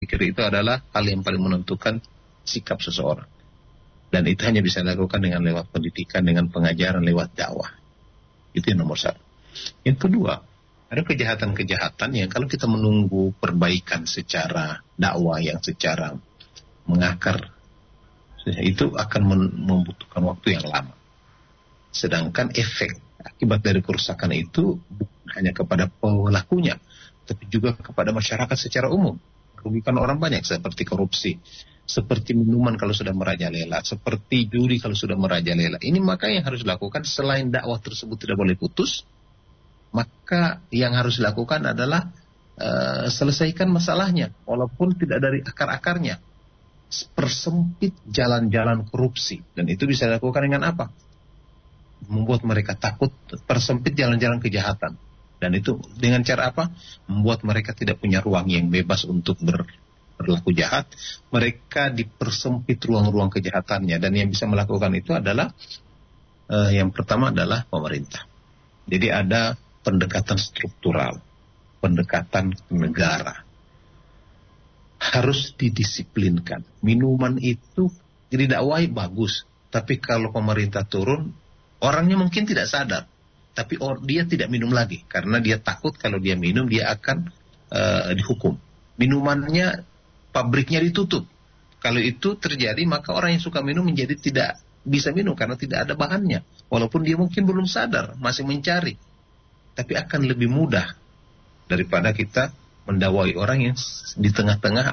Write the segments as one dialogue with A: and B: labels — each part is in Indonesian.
A: pikir itu adalah hal yang paling menentukan sikap seseorang. Dan itu hanya bisa dilakukan dengan lewat pendidikan, dengan pengajaran, lewat dakwah. Itu yang nomor satu. Yang kedua, ada kejahatan-kejahatan yang kalau kita menunggu perbaikan secara dakwah yang secara mengakar, itu akan membutuhkan waktu yang lama. Sedangkan efek akibat dari kerusakan itu bukan hanya kepada pelakunya, tapi juga kepada masyarakat secara umum. Merugikan orang banyak, seperti korupsi, seperti minuman kalau sudah merajalela, seperti judi kalau sudah merajalela. Ini maka yang harus dilakukan selain dakwah tersebut tidak boleh putus, maka yang harus dilakukan adalah selesaikan masalahnya, walaupun tidak dari akar-akarnya. Persempit jalan-jalan korupsi, dan itu bisa dilakukan dengan apa? Membuat mereka takut, persempit jalan-jalan kejahatan. Dan itu dengan cara apa? Membuat mereka tidak punya ruang yang bebas untuk berlaku jahat. Mereka dipersempit ruang-ruang kejahatannya, dan yang bisa melakukan itu adalah yang pertama adalah pemerintah. Jadi ada pendekatan struktural, pendekatan negara. Harus didisiplinkan. Minuman itu didakwahi bagus, tapi kalau pemerintah turun, orangnya mungkin tidak sadar, tapi dia tidak minum lagi karena dia takut kalau dia minum dia akan dihukum. Minumannya, pabriknya ditutup. Kalau itu terjadi, maka orang yang suka minum menjadi tidak bisa minum karena tidak ada bahannya. Walaupun dia mungkin belum sadar, masih mencari, tapi akan lebih mudah daripada kita mendakwai orang yang di tengah-tengah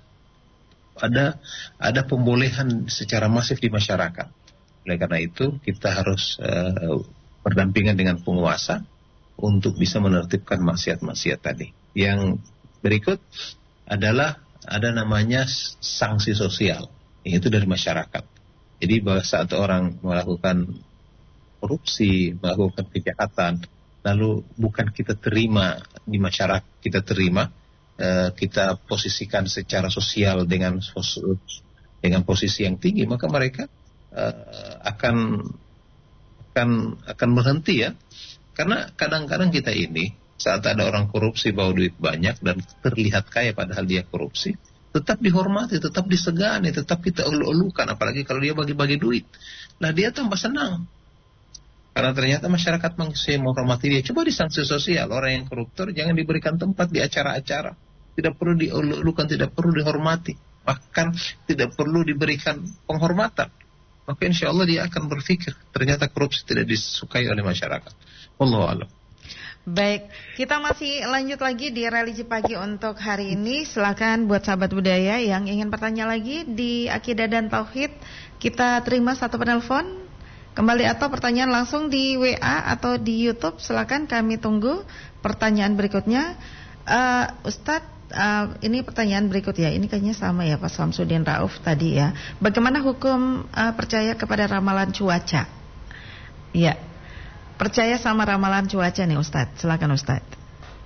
A: ada pembolehan secara masif di masyarakat. Oleh karena itu kita harus berdampingan dengan penguasa untuk bisa menertibkan maksiat-maksiat tadi. Yang berikut adalah ada namanya sanksi sosial, yaitu dari masyarakat. Jadi bahwa saat orang melakukan korupsi, melakukan kejahatan, lalu bukan kita terima di masyarakat, kita posisikan secara sosial dengan posisi yang tinggi, maka mereka akan berhenti ya. Karena kadang-kadang kita ini saat ada orang korupsi bawa duit banyak dan terlihat kaya padahal dia korupsi, tetap dihormati, tetap disegani, tetap kita elu-elukan, apalagi kalau dia bagi-bagi duit. Nah dia tambah senang. Karena ternyata masyarakat masih menghormati dia. Coba di sanksi sosial, orang yang koruptor jangan diberikan tempat di acara-acara. Tidak perlu dielu-elukan, tidak perlu dihormati. Bahkan tidak perlu diberikan penghormatan. Maka insya Allah dia akan berpikir, ternyata korupsi tidak disukai oleh masyarakat. Wallahu a'lam.
B: Baik, kita masih lanjut lagi di Religi Pagi untuk hari ini. Silakan buat sahabat budaya yang ingin bertanya lagi di Akidah dan Tauhid, kita terima satu penelpon kembali atau pertanyaan langsung di WA atau di YouTube. Silakan, kami tunggu pertanyaan berikutnya. Ustadz, ini pertanyaan berikut ya. Ini kayaknya sama ya Pak Samsudin Rauf tadi ya. Bagaimana hukum percaya kepada ramalan cuaca? Ya, percaya sama ramalan cuaca nih Ustadz. Silakan Ustadz.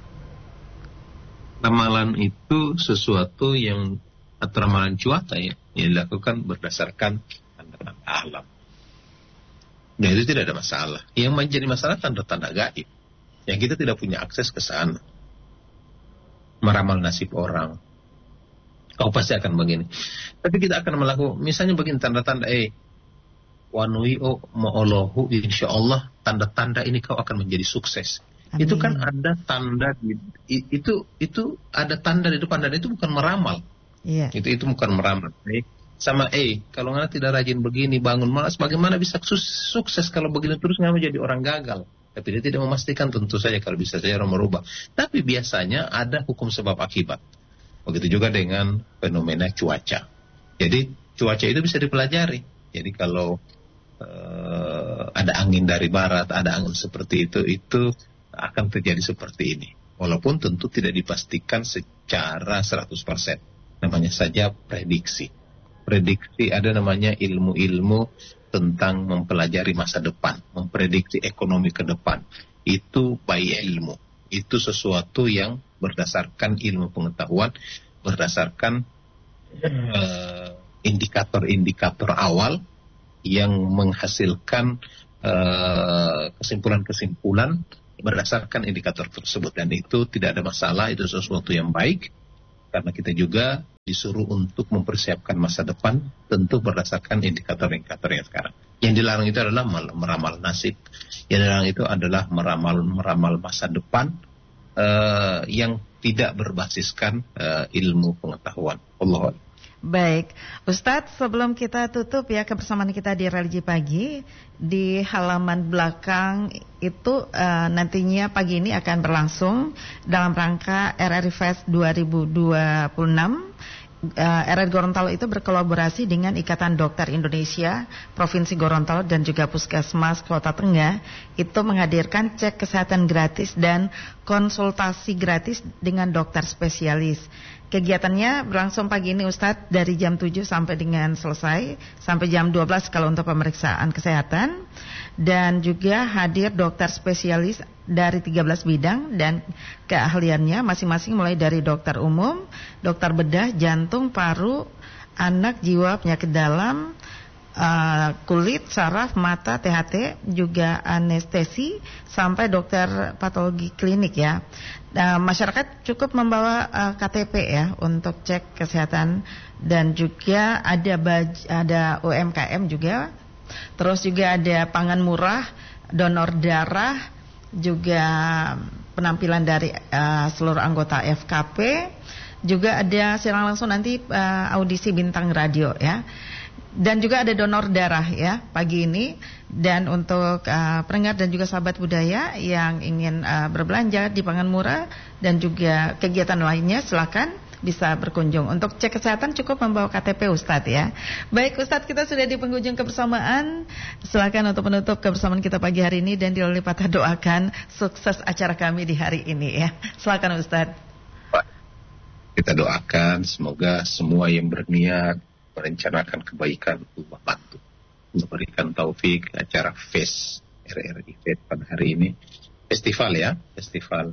A: Ramalan itu sesuatu yang, atau ramalan cuaca ya, yang dilakukan berdasarkan tanda-tanda alam. Dan itu tidak ada masalah. Yang menjadi masalah tanda-tanda gaib, yang kita tidak punya akses ke sana. Meramal nasib orang, kau pasti akan begini. Tapi kita akan melakukan, misalnya begini tanda-tanda, wanui'o ma'olohu, insya Allah tanda-tanda ini kau akan menjadi sukses. Amin. Itu kan ada tanda, itu ada tanda di depan, dan itu bukan meramal.
B: Yeah.
A: Itu bukan meramal. Sama kalau nggak tidak rajin begini, bangun malas, bagaimana bisa sukses kalau begini terus, nggak menjadi orang gagal. Tapi dia tidak memastikan, tentu saja kalau bisa saja orang merubah. Tapi biasanya ada hukum sebab akibat. Begitu juga dengan fenomena cuaca. Jadi cuaca itu bisa dipelajari. Jadi kalau ada angin dari barat, ada angin seperti itu akan terjadi seperti ini. Walaupun tentu tidak dipastikan secara 100%. Namanya saja prediksi. Prediksi, ada namanya ilmu-ilmu tentang mempelajari masa depan, memprediksi ekonomi ke depan. Itu by ilmu. Itu sesuatu yang berdasarkan ilmu pengetahuan, berdasarkan indikator-indikator awal yang menghasilkan kesimpulan-kesimpulan berdasarkan indikator tersebut. Dan itu tidak ada masalah, itu sesuatu yang baik, karena kita juga disuruh untuk mempersiapkan masa depan, tentu berdasarkan indikator-indikator yang sekarang. Yang dilarang itu adalah meramal nasib, yang dilarang itu adalah meramal masa depan yang tidak berbasiskan ilmu pengetahuan. Allah.
B: Baik, Ustadz, sebelum kita tutup ya kebersamaan kita di Religi Pagi, di halaman belakang itu nantinya pagi ini akan berlangsung dalam rangka RRI Fest 2026. RRI Gorontalo itu berkolaborasi dengan Ikatan Dokter Indonesia Provinsi Gorontalo dan juga Puskesmas Kota Tengah itu menghadirkan cek kesehatan gratis dan konsultasi gratis dengan dokter spesialis. Kegiatannya berlangsung pagi ini Ustadz dari jam 7 sampai dengan selesai, sampai jam 12 kalau untuk pemeriksaan kesehatan. Dan juga hadir dokter spesialis dari 13 bidang dan keahliannya masing-masing mulai dari dokter umum, dokter bedah, jantung, paru, anak, jiwa, penyakit dalam, kulit, saraf, mata, THT, juga anestesi, sampai dokter patologi klinik ya. Masyarakat cukup membawa KTP ya untuk cek kesehatan, dan juga ada UMKM juga. Terus juga ada pangan murah, donor darah, juga penampilan dari seluruh anggota FKP. Juga ada siaran langsung nanti audisi bintang radio ya. Dan juga ada donor darah ya pagi ini. Dan untuk pendengar dan juga sahabat budaya yang ingin berbelanja di pangan murah dan juga kegiatan lainnya, silakan bisa berkunjung. Untuk cek kesehatan cukup membawa KTP Ustadz ya. Baik Ustadz, kita sudah di penghujung kebersamaan. Silakan untuk menutup kebersamaan kita pagi hari ini dan dilalui patah doakan sukses acara kami di hari ini ya. Silakan Ustadz.
A: Kita doakan semoga semua yang berniat merencanakan kebaikan Allah bantu, memberikan taufik acara FES RRI Fest pada hari ini. Festival ya, festival.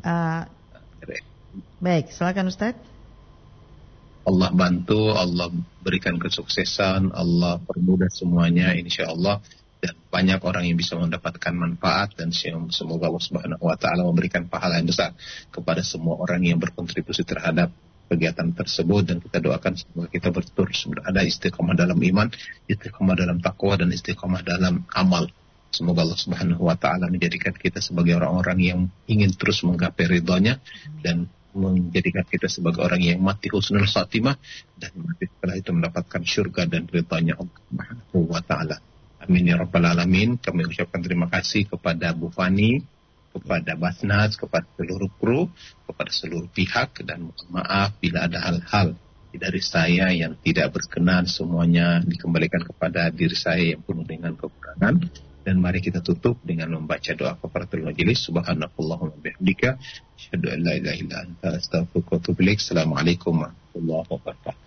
B: Baik, silakan Ustadz.
A: Allah bantu, Allah berikan kesuksesan, Allah permudah semuanya insya Allah, dan banyak orang yang bisa mendapatkan manfaat, dan semoga Allah Subhanahu wa Ta'ala memberikan pahala yang besar kepada semua orang yang berkontribusi terhadap kegiatan tersebut. Dan kita doakan semoga kita terus berada istiqomah dalam iman, istiqomah dalam takwa, dan istiqomah dalam amal. Semoga Allah Subhanahu wa Ta'ala menjadikan kita sebagai orang-orang yang ingin terus menggapai ridhanya, dan menjadikan kita sebagai orang yang mati husnul khatimah, dan setelah itu mendapatkan syurga dan ridhanya Allah Subhanahu wa Ta'ala. Amin ya rabbal alamin. Kami ucapkan terima kasih kepada Bu Fani, kepada Basnas, kepada seluruh kru, kepada seluruh pihak, dan mohon maaf bila ada hal-hal dari saya yang tidak berkenan. Semuanya dikembalikan kepada diri saya yang penuh dengan kekurangan. Dan mari kita tutup dengan membaca doa kafaratul majelis. Subhanakallahumma bihamdika asyhadu an la ilaha illa anta astaghfiruka wa atubu ilaik. Assalamualaikum warahmatullahi wabarakatuh.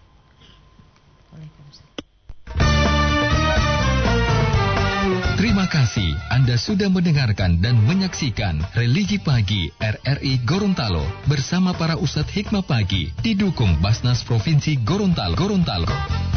C: Terima kasih Anda sudah mendengarkan dan menyaksikan Religi Pagi RRI Gorontalo bersama para Ustadz Hikmah Pagi, didukung Basnas Provinsi Gorontalo.